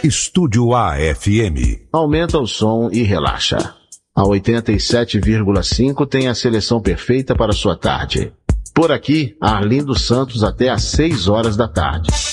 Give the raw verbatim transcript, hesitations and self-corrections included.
Estúdio A F M. Aumenta o som e relaxa. A oitenta e sete vírgula cinco tem a seleção perfeita para sua tarde. Por aqui, Arlindo Santos até às seis horas da tarde.